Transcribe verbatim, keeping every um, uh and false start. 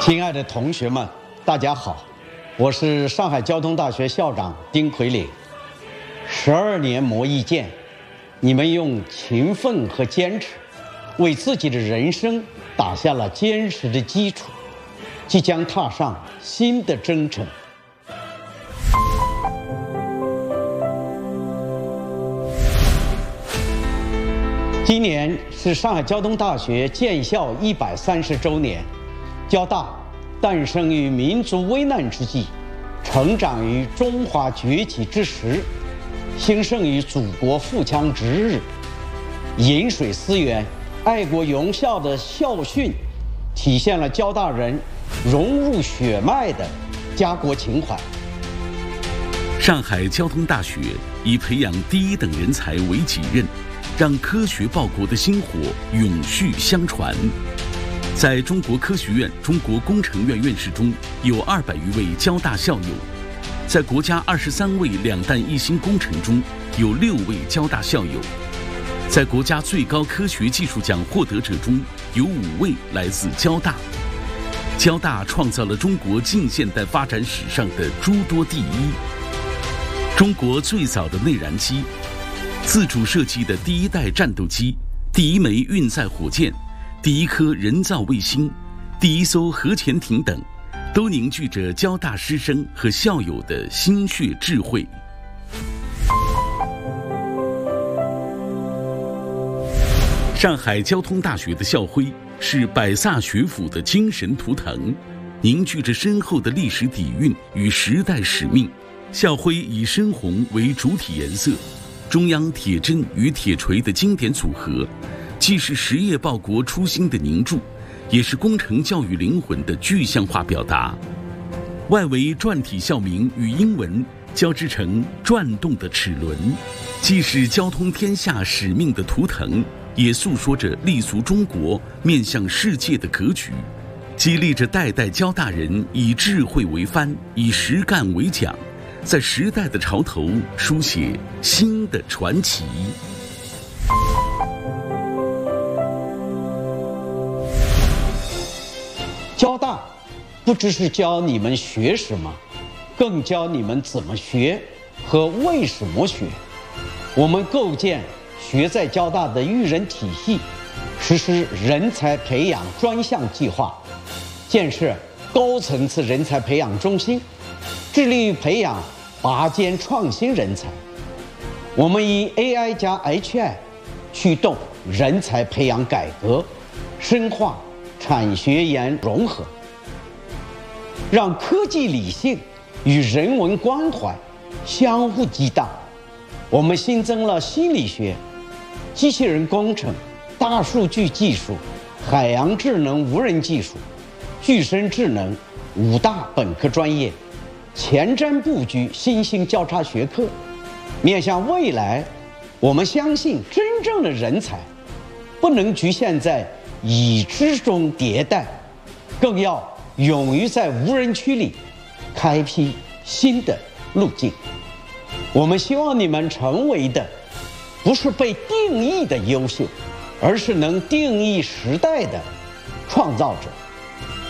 亲爱的同学们，大家好，我是上海交通大学校长丁奎岭。十二年磨一剑，你们用勤奋和坚持，为自己的人生打下了坚实的基础，即将踏上新的征程。今年是上海交通大学建校一百三十周年。交大诞生于民族危难之际，成长于中华崛起之时，兴盛于祖国富强之日。饮水思源、爱国永孝的校训，体现了交大人融入血脉的家国情怀。 上海交通大学以培养第一等人才为己任，让科学报国的薪火永续相传。在中国科学院、中国工程院院士中，有二百余位交大校友；在国家二十三位两弹一星工程中，有六位交大校友；在国家最高科学技术奖获得者中，有五位来自交大。交大创造了中国近现代发展史上的诸多第一：中国最早的内燃机、自主设计的第一代战斗机、第一枚运载火箭、第一颗人造卫星、第一艘核潜艇等，都凝聚着交大师生和校友的心血智慧。上海交通大学的校徽是百飒学府的精神图腾，凝聚着深厚的历史底蕴与时代使命。校徽以深红为主体颜色，中央铁针与铁锤的经典组合，既是实业报国初心的凝铸，也是工程教育灵魂的具象化表达。外围篆体校名与英文交织成转动的齿轮，既是交通天下使命的图腾，也诉说着立足中国、面向世界的格局，激励着代代交大人以智慧为帆，以实干为桨，在时代的潮头书写新的传奇。 交大不只是教你们学什么，更教你们怎么学和为什么学。我们构建学在交大的育人体系，实施人才培养专项计划，建设高层次人才培养中心，致力于培养拔尖创新人才。我们以 A I 加 H I 驱动人才培养改革，深化产学研融合，让科技理性与人文关怀相互激荡。我们新增了心理学、机器人工程、大数据技术、海洋智能无人技术、具身智能五大本科专业，前瞻布局新兴交叉学科。面向未来，我们相信真正的人才不能局限在已知中迭代，更要勇于在无人区里开辟新的路径。我们希望你们成为的不是被定义的优秀，而是能定义时代的创造者。